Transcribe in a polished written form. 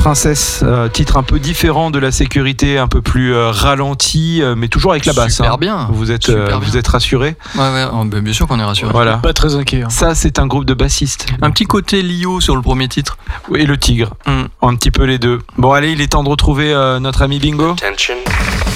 Princesse, titre un peu différent de La Sécurité, un peu plus ralenti, mais toujours avec la basse. Super bien. Vous êtes rassurés? Ouais, bien sûr qu'on est rassurés. Voilà. Pas très inquiet. Ça, c'est un groupe de bassistes. Un petit côté Lio sur le premier titre. Et le Tigre. Un petit peu les deux. Bon, allez, il est temps de retrouver notre ami Bingo. Attention.